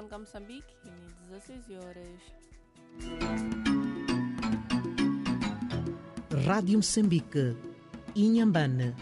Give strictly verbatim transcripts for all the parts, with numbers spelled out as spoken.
Crónica Moçambique, em dezesseis horas. Rádio Moçambique, Inhambane.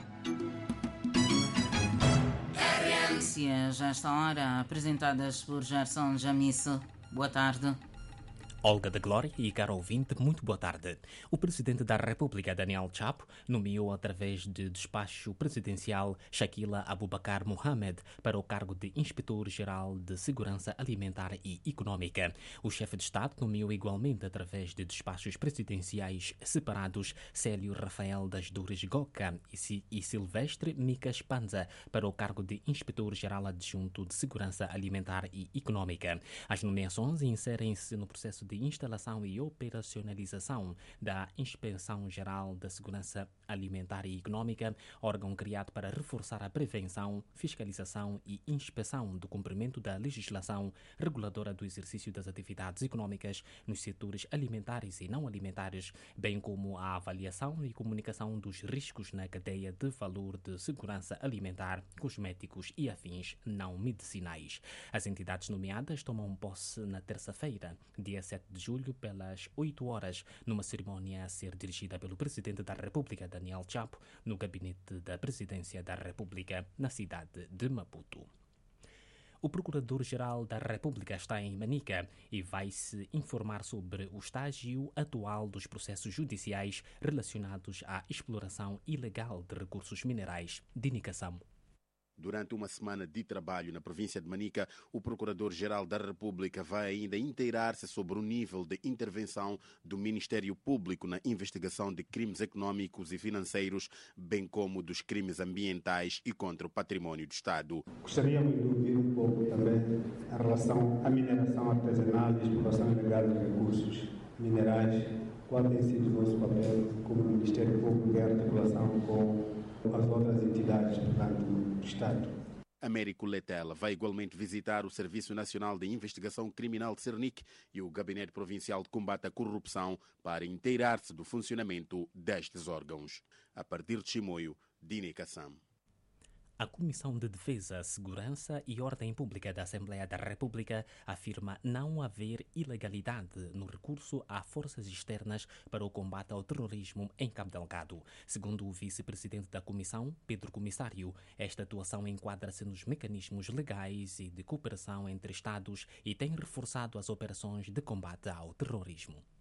Notícias a esta hora, apresentadas por Gerson Jamisso. Boa tarde. Olga da Glória e caro ouvinte, muito boa tarde. O Presidente da República, Daniel Chapo, nomeou através de despacho presidencial Shakila Abubakar Mohamed para o cargo de Inspetor-Geral de Segurança Alimentar e Econômica. O chefe de Estado nomeou igualmente através de despachos presidenciais separados Célio Rafael das Dores Goca e Silvestre Micas Panza para o cargo de Inspetor-Geral Adjunto de Segurança Alimentar e Econômica. As nomeações inserem-se no processo de de instalação e operacionalização da Inspeção Geral da Segurança Alimentar e Econômica, órgão criado para reforçar a prevenção, fiscalização e inspeção do cumprimento da legislação reguladora do exercício das atividades econômicas nos setores alimentares e não alimentares, bem como a avaliação e comunicação dos riscos na cadeia de valor de segurança alimentar, cosméticos e afins não medicinais. As entidades nomeadas tomam posse na terça-feira, dia sete de julho, pelas oito horas, numa cerimónia a ser dirigida pelo Presidente da República, Daniel Chapo, no gabinete da Presidência da República, na cidade de Maputo. O Procurador-Geral da República está em Manica e vai se informar sobre o estágio atual dos processos judiciais relacionados à exploração ilegal de recursos minerais de Nicassam. Durante uma semana de trabalho na província de Manica, o Procurador-Geral da República vai ainda inteirar-se sobre o nível de intervenção do Ministério Público na investigação de crimes econômicos e financeiros, bem como dos crimes ambientais e contra o património do Estado. Gostaríamos de ouvir um pouco também em relação à mineração artesanal e exploração ilegal de recursos minerais. Qual tem sido o nosso papel como Ministério Público em articulação com as outras entidades, portanto, do Estado? Américo Letela vai igualmente visitar o Serviço Nacional de Investigação Criminal de Cernic e o Gabinete Provincial de Combate à Corrupção para inteirar-se do funcionamento destes órgãos. A partir de Chimoio, Dini Kassam. A Comissão de Defesa, Segurança e Ordem Pública da Assembleia da República afirma não haver ilegalidade no recurso a forças externas para o combate ao terrorismo em Cabo Delgado. Segundo o vice-presidente da Comissão, Pedro Comissário, esta atuação enquadra-se nos mecanismos legais e de cooperação entre Estados e tem reforçado as operações de combate ao terrorismo.